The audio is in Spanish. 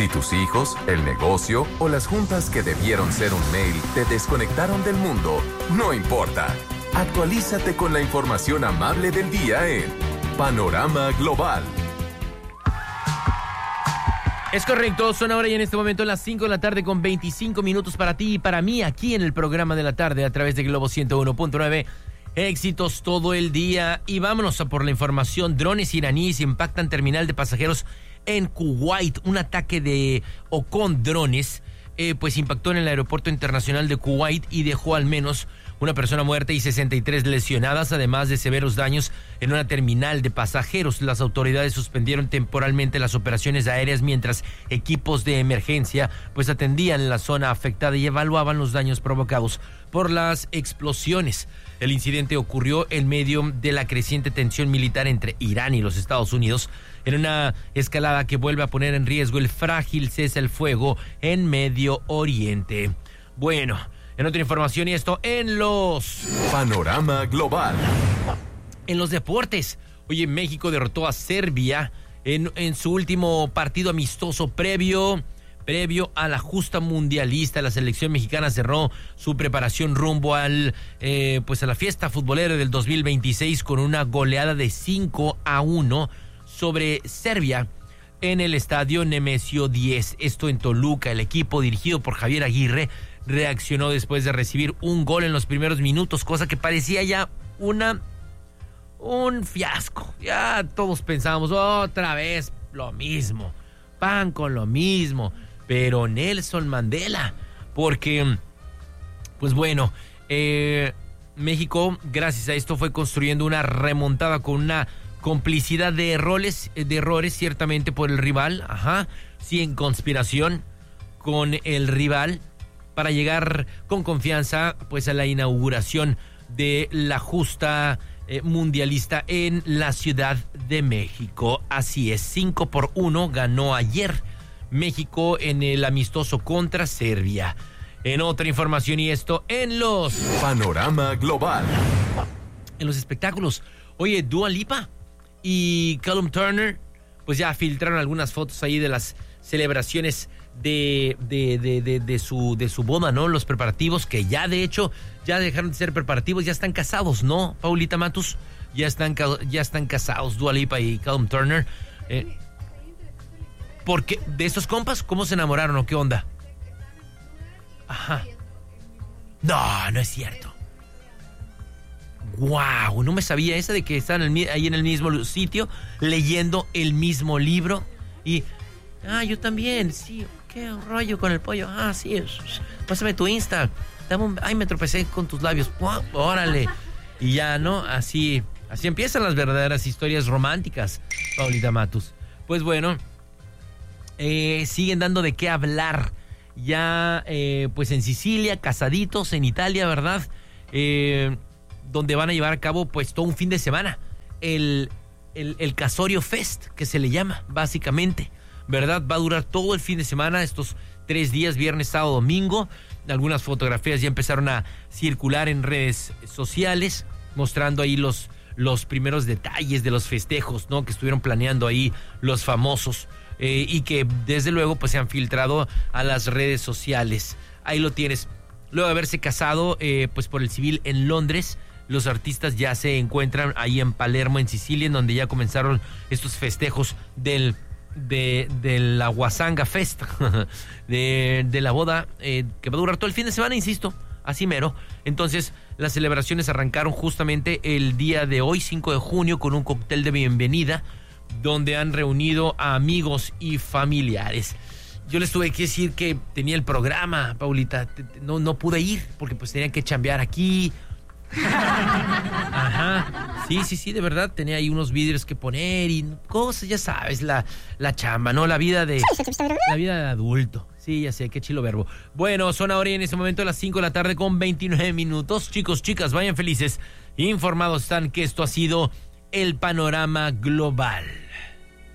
Si tus hijos, el negocio o las juntas que debieron ser un mail te desconectaron del mundo, no importa. Actualízate con la información amable del día en Panorama Global. Es correcto, son ahora y en este momento las 5 de la tarde con 25 minutos para ti y para mí aquí en el programa de la tarde a través de Globo 101.9. Éxitos todo el día y vámonos a por la información. Drones iraníes impactan terminal de pasajeros en Kuwait. Un ataque con drones pues impactó en el aeropuerto internacional de Kuwait y dejó al menos una persona muerta y 63 lesionadas, además de severos daños en una terminal de pasajeros. Las autoridades suspendieron temporalmente las operaciones aéreas mientras equipos de emergencia pues atendían la zona afectada y evaluaban los daños provocados por las explosiones. El incidente ocurrió en medio de la creciente tensión militar entre Irán y los Estados Unidos, en una escalada que vuelve a poner en riesgo el frágil cese al fuego en Medio Oriente. Bueno, en otra información y esto en los... Panorama Global. En los deportes. Oye, México derrotó a Serbia en su último partido amistoso previo a la justa mundialista. La selección mexicana cerró su preparación rumbo a la fiesta futbolera del 2026 con una goleada de 5-1 sobre Serbia en el estadio Nemesio 10. Esto en Toluca. El equipo dirigido por Javier Aguirre reaccionó después de recibir un gol en los primeros minutos, cosa que parecía ya un fiasco. Ya todos pensábamos otra vez lo mismo, pan con lo mismo, pero Nelson Mandela, porque pues bueno, México gracias a esto fue construyendo una remontada con una complicidad de errores ciertamente por el rival, sí, en conspiración con el rival, para llegar con confianza pues a la inauguración de la justa mundialista en la Ciudad de México. Así es, 5-1 ganó ayer México en el amistoso contra Serbia. En otra información y esto en los... Panorama Global. En los espectáculos. Oye, Dua Lipa y Callum Turner pues ya filtraron algunas fotos ahí de las celebraciones de su boda, ¿no? Los preparativos que ya de hecho ya dejaron de ser preparativos, ya están casados, ¿no, Paulita Matus? Ya están casados Dua Lipa y Callum Turner. ¿Por qué? ¿De estos compas? ¿Cómo se enamoraron o qué onda? Ajá. No es cierto. Wow, no me sabía esa de que están ahí en el mismo sitio leyendo el mismo libro y... yo también, sí, qué rollo con el pollo. Sí, pásame tu Insta. Me tropecé con tus labios. ¡Wow! Órale. Y ya, ¿no? Así empiezan las verdaderas historias románticas, Paulita Matus. Pues bueno, siguen dando de qué hablar. Ya, pues en Sicilia, casaditos, en Italia, ¿verdad? Donde van a llevar a cabo, pues, todo un fin de semana. El Casorio Fest, que se le llama, básicamente. ¿Verdad? Va a durar todo el fin de semana, estos 3 días, viernes, sábado, domingo. Algunas fotografías ya empezaron a circular en redes sociales, mostrando ahí los primeros detalles de los festejos, ¿no? Que estuvieron planeando ahí los famosos y que desde luego pues se han filtrado a las redes sociales. Ahí lo tienes. Luego de haberse casado pues por el civil en Londres, los artistas ya se encuentran ahí en Palermo, en Sicilia, en donde ya comenzaron estos festejos de la Guasanga Fest, de la boda que va a durar todo el fin de semana, insisto, así mero. Entonces las celebraciones arrancaron justamente el día de hoy, 5 de junio, con un cóctel de bienvenida donde han reunido a amigos y familiares. Yo les tuve que decir que tenía el programa, Paulita, no pude ir porque pues tenían que chambear aquí. Ajá, sí, de verdad tenía ahí unos vídeos que poner y cosas, ya sabes, la chamba, ¿no? La vida de adulto. Sí, ya sé, qué chilo verbo. Bueno, son ahora en este momento las 5 de la tarde con 29 minutos. Chicos, chicas, vayan felices, informados están que esto ha sido el Panorama Global.